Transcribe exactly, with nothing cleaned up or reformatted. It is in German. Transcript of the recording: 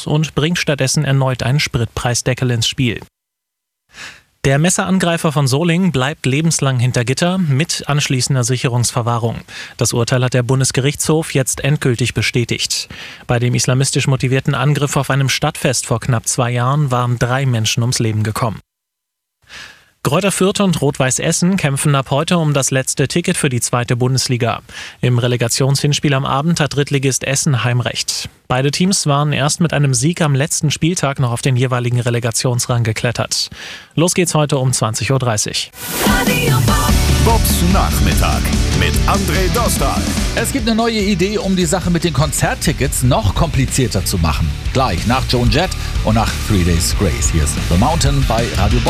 aus und bringt stattdessen erneut einen Spritpreisdeckel ins Spiel. Der Messerangreifer von Solingen bleibt lebenslang hinter Gitter mit anschließender Sicherungsverwahrung. Das Urteil hat der Bundesgerichtshof jetzt endgültig bestätigt. Bei dem islamistisch motivierten Angriff auf einem Stadtfest vor knapp zwei Jahren waren drei Menschen ums Leben gekommen. Greuther Fürth und Rot-Weiß Essen kämpfen ab heute um das letzte Ticket für die zweite Bundesliga. Im Relegationshinspiel am Abend hat Drittligist Essen Heimrecht. Beide Teams waren erst mit einem Sieg am letzten Spieltag noch auf den jeweiligen Relegationsrang geklettert. Los geht's heute um zwanzig Uhr dreißig. Bobs Nachmittag mit André Dostal. Es gibt eine neue Idee, um die Sache mit den Konzerttickets noch komplizierter zu machen. Gleich nach Joan Jett und nach Three Days Grace. Hier ist The Mountain bei Radio Bob.